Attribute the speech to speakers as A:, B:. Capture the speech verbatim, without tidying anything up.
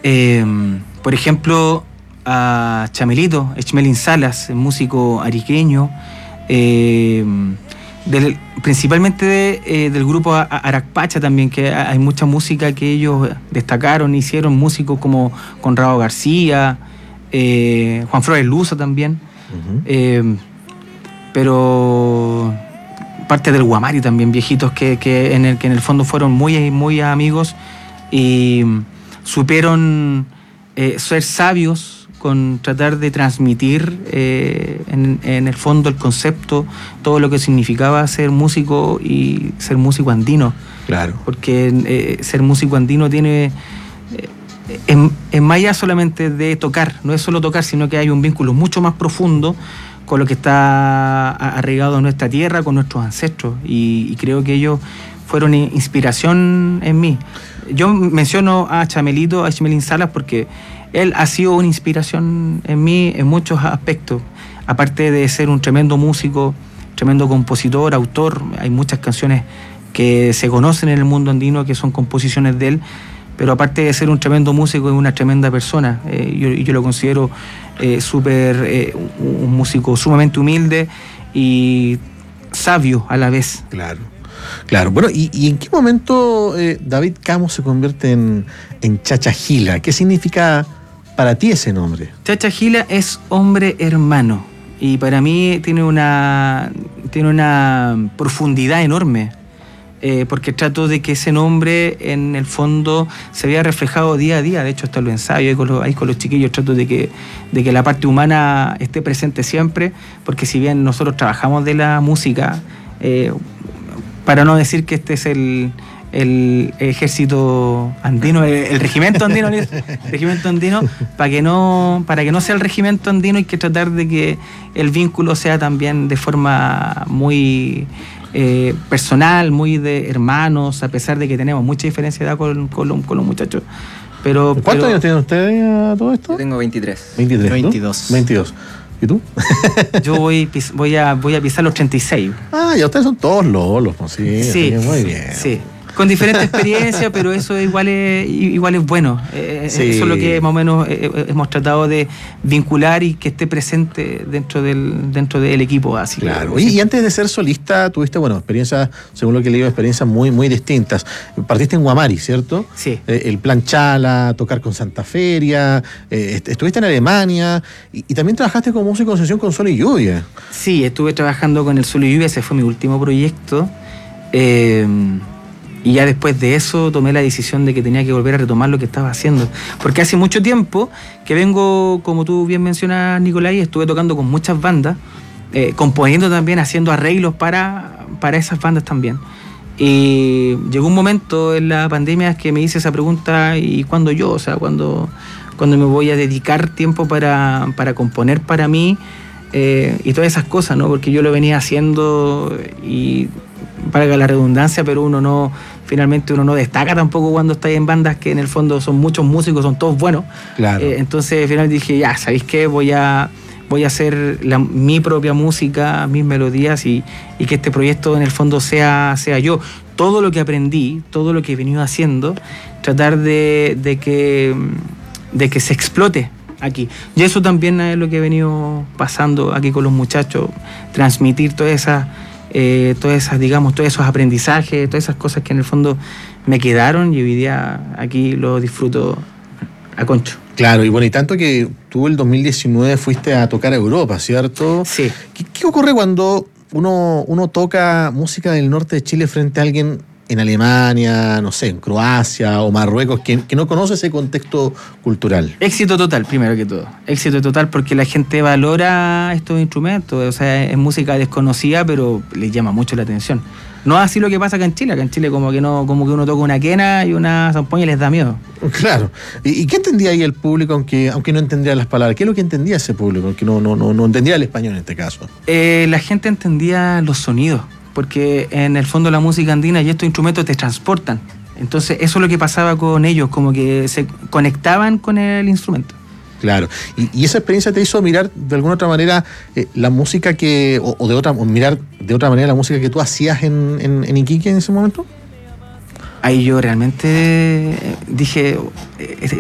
A: Eh, por ejemplo, a Chamelito, Echmelín Salas, músico ariqueño, eh, del, principalmente de, eh, del grupo Aracpacha también, que hay mucha música que ellos destacaron, hicieron músicos como Conrado García, eh, Juan Flores Luzo también, uh-huh. eh, pero parte del Guamari también, viejitos que, que, en el, que en el fondo fueron muy, muy amigos y supieron eh, ser sabios con tratar de transmitir eh, en, en el fondo el concepto, todo lo que significaba ser músico y ser músico andino.
B: Claro.
A: Porque eh, ser músico andino tiene... Eh, es, es más allá solamente de tocar, no es solo tocar, sino que hay un vínculo mucho más profundo con lo que está arraigado en nuestra tierra, con nuestros ancestros, y, y creo que ellos fueron inspiración en mí. Yo menciono a Chamelito, a Echmelín Salas, porque él ha sido una inspiración en mí en muchos aspectos. Aparte de ser un tremendo músico, tremendo compositor, autor, hay muchas canciones que se conocen en el mundo andino que son composiciones de él, pero aparte de ser un tremendo músico, es una tremenda persona. Eh, yo, yo lo considero eh, súper, eh, un, un músico sumamente humilde y sabio a la vez.
B: Claro. Claro, bueno, ¿y, y en qué momento eh, David Camo se convierte en, en Chacha Gila? ¿Qué significa para ti ese nombre?
A: Chacha Gila es hombre hermano y para mí tiene una, tiene una profundidad enorme, eh, porque trato de que ese nombre en el fondo se vea reflejado día a día. De hecho, hasta los ensayos ahí con los, ahí con los chiquillos trato de que, de que la parte humana esté presente siempre, porque si bien nosotros trabajamos de la música, eh, para no decir que este es el, el ejército andino, el, el regimiento andino, el regimiento andino, para que no, para que no sea el regimiento andino hay que tratar de que el vínculo sea también de forma muy eh, personal, muy de hermanos, a pesar de que tenemos mucha diferencia de edad con, con, los, con los muchachos. Pero,
B: ¿Cuántos
A: pero,
B: años tienen ustedes a todo esto?
C: Yo tengo veintitrés.
B: veintitrés, ¿no?
C: veintidós.
B: veintidós. ¿Y tú?
A: Yo voy, voy, a, voy a pisar los treinta y seis.
B: Ah, ya ustedes son todos lolos, pues sí.
A: Sí,
B: muy bien.
A: Sí. Con diferentes experiencias, pero eso igual es, igual es bueno. Eh, sí. Eso es lo que más o menos eh, hemos tratado de vincular y que esté presente dentro del dentro del equipo. Así
B: claro.
A: Que,
B: y, y antes de ser solista, tuviste, bueno, experiencias, según lo que leí, experiencias muy, muy distintas. Partiste en Guamari, ¿cierto?
A: Sí.
B: Eh, el Plan Chala, tocar con Santa Feria, eh, estuviste en Alemania y, y también trabajaste como músico en sesión con Sol y Lluvia.
A: Sí, estuve trabajando con el Sol y Lluvia, ese fue mi último proyecto. Eh, Y ya después de eso tomé la decisión de que tenía que volver a retomar lo que estaba haciendo. Porque hace mucho tiempo que vengo, como tú bien mencionas, Nicolai, estuve tocando con muchas bandas, eh, componiendo también, haciendo arreglos para, para esas bandas también. Y llegó un momento en la pandemia que me hice esa pregunta, ¿y cuándo yo? O sea, ¿cuándo, cuándo me voy a dedicar tiempo para, para componer para mí? Eh, y todas esas cosas, ¿no? Porque yo lo venía haciendo y... valga la redundancia, pero uno no, finalmente uno no destaca tampoco cuando está en bandas que en el fondo son muchos músicos, son todos buenos.
B: Claro.
A: Eh, entonces finalmente dije, ya, ¿sabéis qué? Voy a, voy a hacer la, mi propia música, mis melodías y, y que este proyecto en el fondo sea, sea yo. Todo lo que aprendí, todo lo que he venido haciendo, tratar de, de, que, de que se explote aquí. Y eso también es lo que he venido pasando aquí con los muchachos, transmitir todas esas Eh, todas esas, digamos, todos esos aprendizajes, todas esas cosas que en el fondo me quedaron y hoy día aquí lo disfruto a concho.
B: Claro, y bueno, y tanto que tú el dos mil diecinueve fuiste a tocar a Europa, ¿cierto?
A: Sí.
B: ¿Qué, qué ocurre cuando uno, uno toca música del norte de Chile frente a alguien en Alemania, no sé, en Croacia o Marruecos, que, que no conoce ese contexto cultural?
A: Éxito total, primero que todo. Éxito total porque la gente valora estos instrumentos. O sea, es música desconocida, pero les llama mucho la atención. No así lo que pasa acá en Chile. Acá en Chile como que no, como que uno toca una quena y una zampoña y les da miedo.
B: Claro. ¿Y, y qué entendía ahí el público, aunque, aunque no entendía las palabras? ¿Qué es lo que entendía ese público, aunque no, no, no, no entendía el español en este caso?
A: Eh, la gente entendía los sonidos, porque en el fondo la música andina y estos instrumentos te transportan. Entonces eso es lo que pasaba con ellos, como que se conectaban con el instrumento.
B: Claro. ¿Y, y esa experiencia te hizo mirar de alguna otra manera eh, la música que, o, o de otra, o mirar de otra manera la música que tú hacías en, en, en Iquique en ese momento?
A: Ahí yo realmente dije,